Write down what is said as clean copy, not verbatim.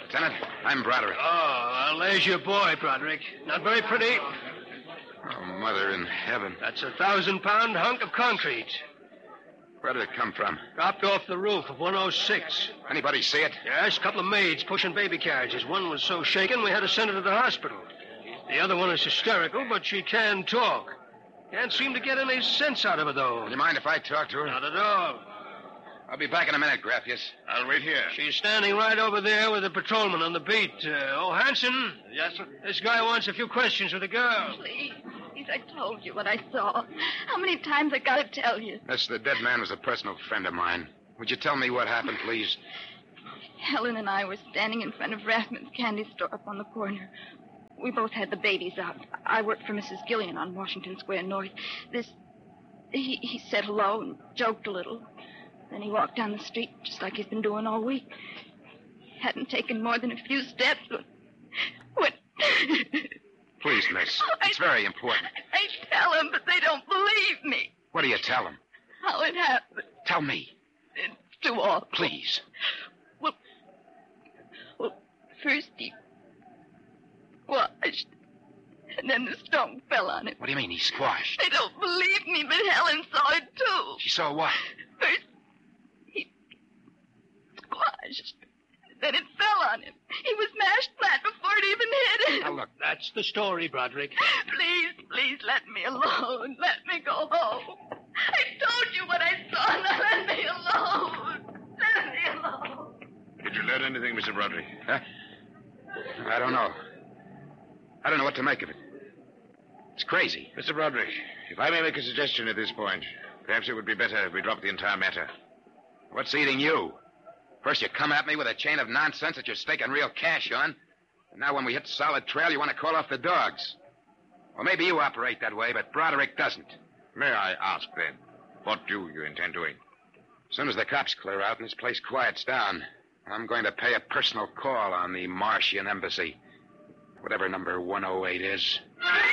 Lieutenant, I'm Broderick. Oh, well, there's your boy, Broderick. Not very pretty. Oh, Mother in heaven. That's a 1,000-pound hunk of concrete. Where did it come from? Dropped off the roof of 106. Anybody see it? Yes, a couple of maids pushing baby carriages. One was so shaken we had to send her to the hospital. The other one is hysterical, but she can talk. Can't seem to get any sense out of her, though. Do you mind if I talk to her? Not at all. I'll be back in a minute, Graffius. I'll wait here. She's standing right over there with the patrolman on the beat. Hanson? Yes, sir? This guy wants a few questions with the girl. Please, I told you what I saw. How many times I gotta tell you? Yes, the dead man was a personal friend of mine. Would you tell me what happened, please? Helen and I were standing in front of Rathman's candy store up on the corner. We both had the babies out. I worked for Mrs. Gillian on Washington Square North. He said hello and joked a little. Then he walked down the street just like he's been doing all week. He hadn't taken more than a few steps when... Please, miss. It's very important. I tell them, but they don't believe me. What do you tell them? How it happened. Tell me. It's too awful. Please. Well, first he squashed, and then the stone fell on him. What do you mean, he squashed? They don't believe me, but Helen saw it, too. She saw what? First, he squashed, then it fell on him. He was mashed flat before it even hit him. Now, look. That's the story, Broderick. Please, let me alone. Let me go home. I told you what I saw. Now let me alone. Let me alone. Did you learn anything, Mr. Broderick? Huh? I don't know. I don't know what to make of it. It's crazy. Mr. Broderick, if I may make a suggestion at this point, perhaps it would be better if we dropped the entire matter. What's eating you? First you come at me with a chain of nonsense that you're staking real cash on. And now when we hit the solid trail, you want to call off the dogs. Well, maybe you operate that way, but Broderick doesn't. May I ask, then, what do you intend doing? As soon as the cops clear out and this place quiets down, I'm going to pay a personal call on the Martian embassy. Whatever number 108 is.